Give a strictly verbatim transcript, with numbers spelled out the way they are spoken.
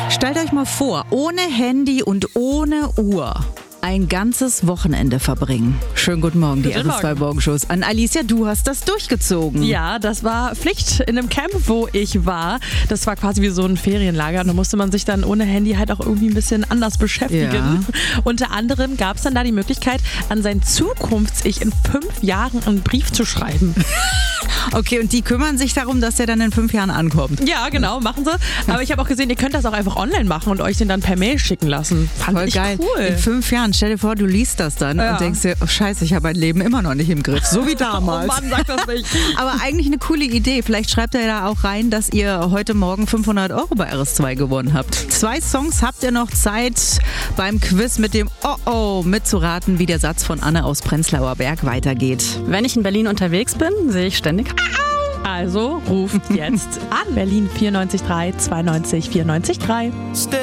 Stellt euch mal vor, ohne Handy und ohne Uhr ein ganzes Wochenende verbringen. Schönen guten Morgen, die R S zwei Morgenshows. An Alicia, du hast das durchgezogen. Ja, das war Pflicht in einem Camp, wo ich war. Das war quasi wie so ein Ferienlager. Da musste man sich dann ohne Handy halt auch irgendwie ein bisschen anders beschäftigen. Ja. Unter anderem gab es dann da die Möglichkeit, an sein Zukunfts-Ich in fünf Jahren einen Brief zu schreiben. Okay, und die kümmern sich darum, dass der dann in fünf Jahren ankommt. Ja, genau, machen sie. Aber ich habe auch gesehen, ihr könnt das auch einfach online machen und euch den dann per Mail schicken lassen. Fand Voll ich geil. cool. In fünf Jahren, stell dir vor, du liest das dann Ja. und denkst dir, oh scheiße, ich habe mein Leben immer noch nicht im Griff. So wie damals. Oh Mann, sag das nicht. Aber eigentlich eine coole Idee. Vielleicht schreibt ihr da auch rein, dass ihr heute Morgen fünfhundert Euro bei R S zwei gewonnen habt. Zwei Songs habt ihr noch Zeit beim Quiz mit dem Oh-Oh mitzuraten, wie der Satz von Anne aus Prenzlauer Berg weitergeht. Wenn ich in Berlin unterwegs bin, sehe ich ständig. Also ruft jetzt an Berlin vierundneunzig drei zweiundneunzig vierundneunzig drei.